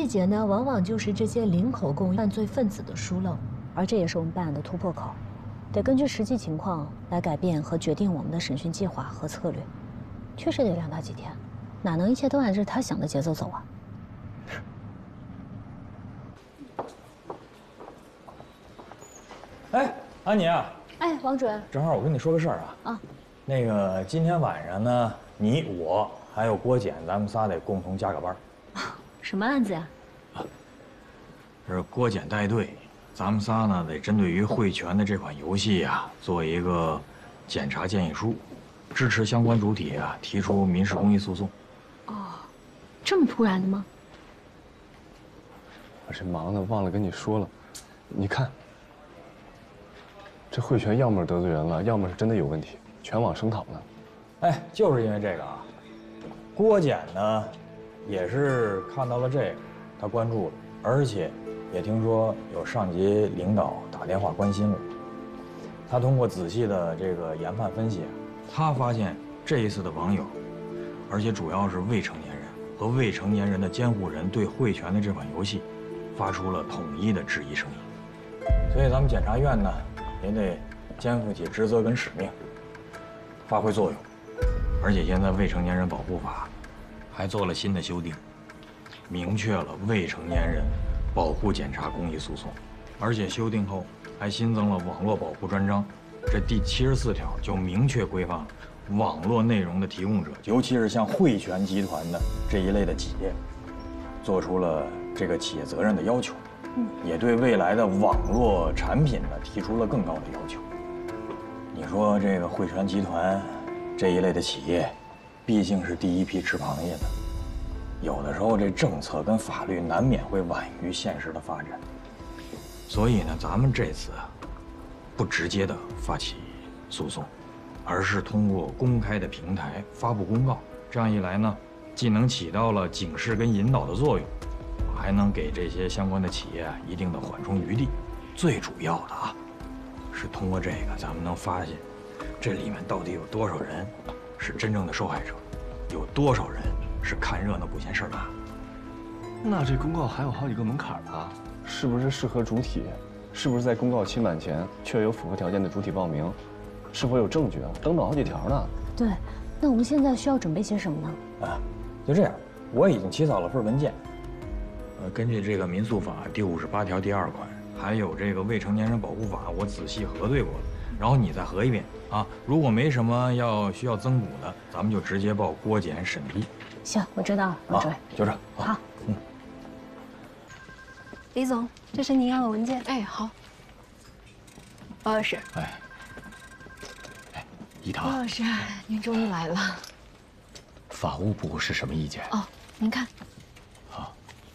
解呢，往往就是这些零口供犯罪分子的疏漏，而这也是我们办案的突破口，得根据实际情况来改变和决定我们的审讯计划和策略，确实得让他几天，哪能一切都按照他想的节奏走啊？ 哎，安妮啊！ 哎，王主任， 正好我跟你说个事儿啊。啊，那个今天晚上呢，你我还有郭检，咱们仨得共同加个班。 什么案子呀？ 是郭检带队，咱们仨呢得针对于汇拳的这款游戏啊，做一个检查建议书，支持相关主体啊提出民事公益诉讼。 哦，这么突然的吗？ 我这忙的忘了跟你说了，你看，这汇拳要么得罪人了，要么是真的有问题，全网声讨呢。 哎，就是因为这个啊，郭检呢也是看到了这个，他关注了，而且也听说有上级领导打电话关心了。他通过仔细的这个研判分析，他发现这一次的网友，而且主要是未成年人和未成年人的监护人，对汇拳的这款游戏发出了统一的质疑声音。所以咱们检察院呢也得肩负起职责跟使命，发挥作用。而且现在未成年人保护法还做了新的修订，明确了未成年人保护检察公益诉讼，而且修订后还新增了网络保护专章，这第74条就明确规范了网络内容的提供者，尤其是像汇拳集团的这一类的企业，做出了这个企业责任的要求，也对未来的网络产品呢提出了更高的要求。你说这个汇拳集团这一类的企业，毕竟是第一批吃螃蟹的，有的时候这政策跟法律难免会晚于现实的发展。所以呢，咱们这次啊，不直接的发起诉讼，而是通过公开的平台发布公告。这样一来呢，既能起到了警示跟引导的作用，还能给这些相关的企业一定的缓冲余地。最主要的啊，是通过这个，咱们能发现这里面到底有多少人是真正的受害者，有多少人是看热闹不嫌事儿大。 那这公告还有好几个门槛啊，是不是适合主体？是不是在公告期满前确有符合条件的主体报名？是否有证据啊？等等好几条呢。 对，那我们现在需要准备些什么呢？ 啊，就这样，我已经起草了份文件。根据这个民诉法第58条第2款，还有这个未成年人保护法，我仔细核对过了。然后你再核一遍啊，如果没什么需要增补的，咱们就直接报郭检审批。 行，我知道了，王主任。 就这。 好。 李总，这是您要的文件。 哎，好。 包老师。 哎，一包堂。 老师，您终于来了。 法务部是什么意见？ 哦，您看。 好。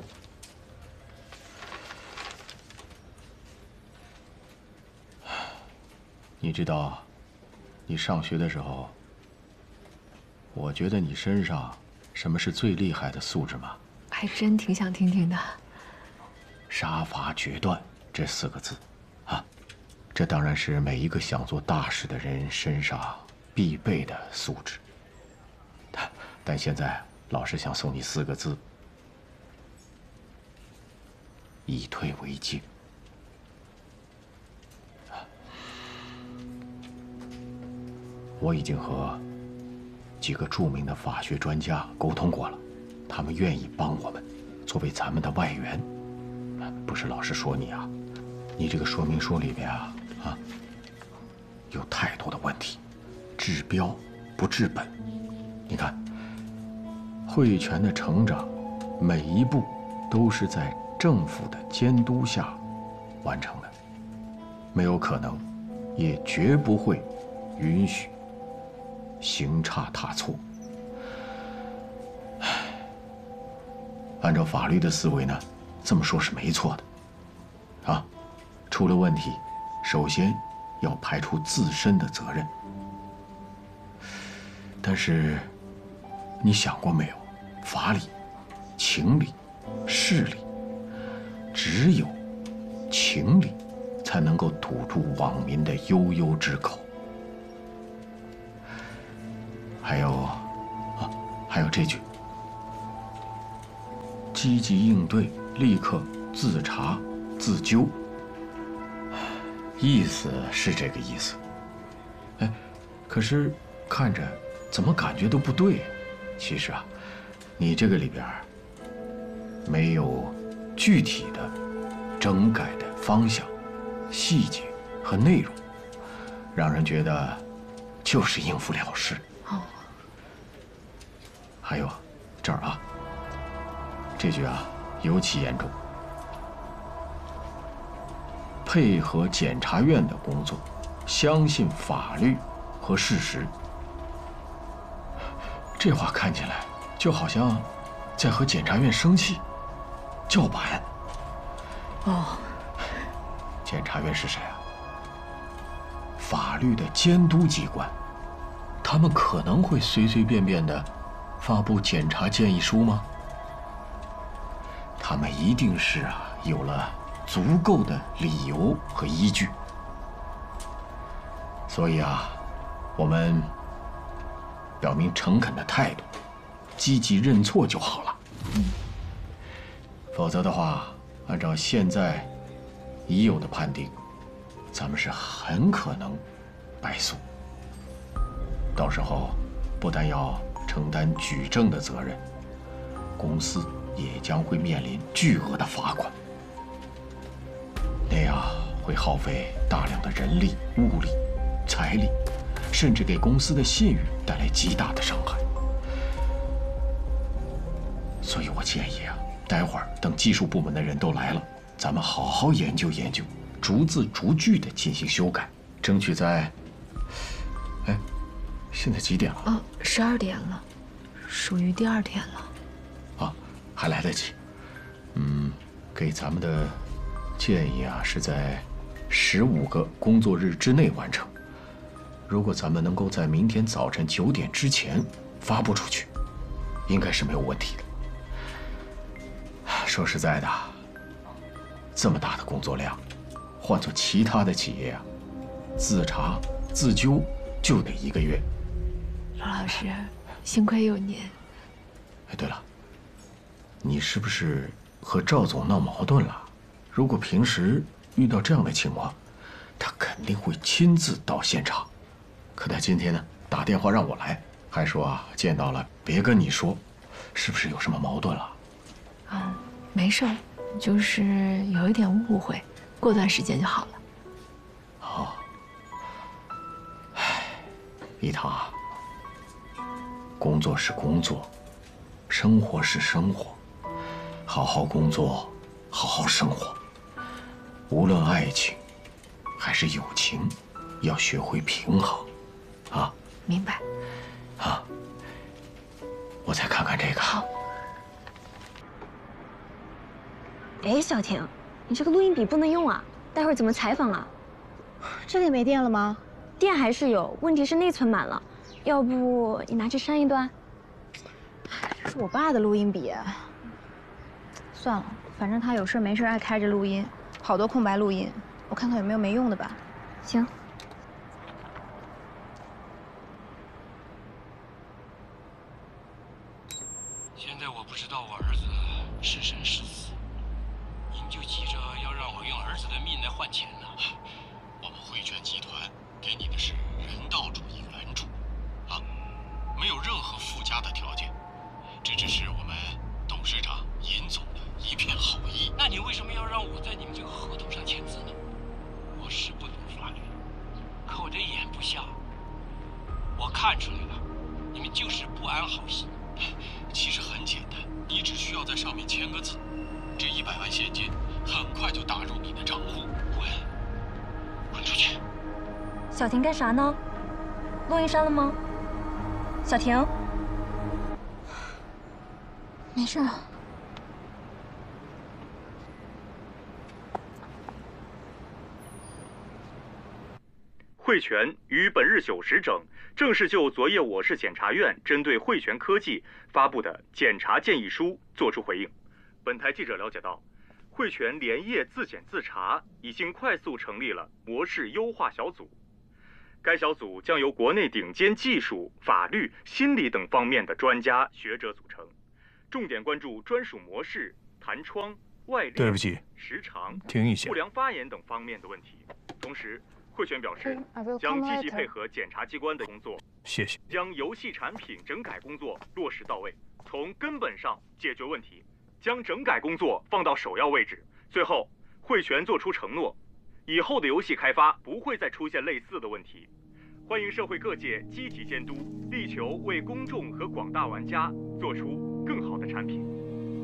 你知道，你上学的时候，我觉得你身上什么是最厉害的素质吗？ 还真挺想听听的。 杀伐决断这4个字，啊，这当然是每一个想做大事的人身上必备的素质。但现在老师想送你4个字：以退为进。我已经和几个著名的法学专家沟通过了，他们愿意帮我们，作为咱们的外援。不是老师说你啊，你这个说明书里面有太多的问题，治标不治本。你看，汇拳的成长，每一步都是在政府的监督下完成的，没有可能，也绝不会允许行差踏错。按照法律的思维呢，这么说是没错的，啊，出了问题，首先要排除自身的责任。但是，你想过没有，法理、情理、事理，只有情理才能够堵住网民的悠悠之口。还有这句： 积极应对，立刻自查自纠。意思是这个意思。哎，可是看着怎么感觉都不对。其实啊，你这个里边没有具体的整改的方向、细节和内容，让人觉得就是应付了事。 哦。 还有啊，这儿啊，这句啊尤其严重。配合检察院的工作，相信法律和事实。这话看起来就好像在和检察院生气、叫板。 哦， 检察院是谁啊？法律的监督机关，他们可能会随随便便的发布检察建议书吗？他们一定是啊有了足够的理由和依据。所以啊，我们表明诚恳的态度，积极认错就好了。否则的话，按照现在已有的判定，咱们是很可能败诉。到时候不但要承担举证的责任，公司也将会面临巨额的罚款。那样会耗费大量的人力、物力、财力，甚至给公司的信誉带来极大的伤害。所以我建议啊，待会儿等技术部门的人都来了，咱们好好研究研究，逐字逐句的进行修改，争取在……哎，现在几点了？ 哦，12点了，属于第2天了。 啊，还来得及。给咱们的建议啊，是在15个工作日之内完成。如果咱们能够在明天早晨9点之前发布出去，应该是没有问题的。说实在的，这么大的工作量，换做其他的企业啊，自查自纠就得1个月。 罗老师，幸亏有您。 哎，对了，你是不是和赵总闹矛盾了？如果平时遇到这样的情况，他肯定会亲自到现场。可他今天呢，打电话让我来，还说啊，见到了别跟你说，是不是有什么矛盾了？ 啊，没事儿，就是有一点误会，过段时间就好了。 哦，唉，一堂啊，工作是工作，生活是生活，好好工作，好好生活。无论爱情还是友情，要学会平衡，啊。 明白。 啊，我再看看这个。 好。 哎，小婷，你这个录音笔不能用啊，待会儿怎么采访啊？ 这里没电了吗？ 电还是有，问题是内存满了。要不你拿去删一段？ 这是我爸的录音笔。算了，反正他有事没事爱开着录音，好多空白录音，我看看有没有没用的吧。 行。 现在我不知道我儿子是生是死，您就急着要让我用儿子的命来换钱呢？ 我们汇泉集团给你的是人道主义援助，啊，没有任何附加的条件，这只是我们董事长尹总的一片好意。 那你为什么要让我在你们这个合同上签字呢？我是不懂法律，可我的眼不瞎，我看出来了，你们就是不安好心。 其实很简单，你只需要在上面签个字，这100万现金很快就打入你的账户。滚出去！ 小婷干啥呢？录音删了吗？小婷， 没事。 汇泉于本日9时整正式就昨夜我市检察院针对汇泉科技发布的检察建议书作出回应。本台记者了解到，汇泉连夜自检自查，已经快速成立了模式优化小组。该小组将由国内顶尖技术、法律、心理等方面的专家学者组成， 重点关注专属模式、弹窗、外链、 对不起， 时长、 听一下不良发言等方面的问题。同时，汇泉表示将积极配合检察机关的工作， 谢谢。 将游戏产品整改工作落实到位，从根本上解决问题，将整改工作放到首要位置。最后，汇泉作出承诺，以后的游戏开发不会再出现类似的问题。欢迎社会各界积极监督，力求为公众和广大玩家做出更好的产品。